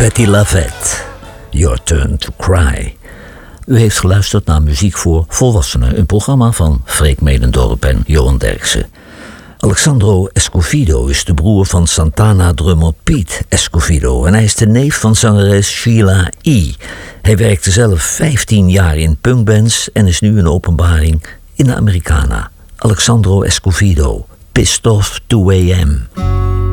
Patti LaVette, Your Turn to Cry. U heeft geluisterd naar Muziek voor Volwassenen, een programma van Freek Medendorp en Johan Derksen. Alexandro Escovedo is de broer van Santana-drummer Pete Escovedo en hij is de neef van zangeres Sheila E. Hij werkte zelf 15 jaar in punkbands en is nu een openbaring in de Americana. Alexandro Escovedo, Pissed Off 2 AM.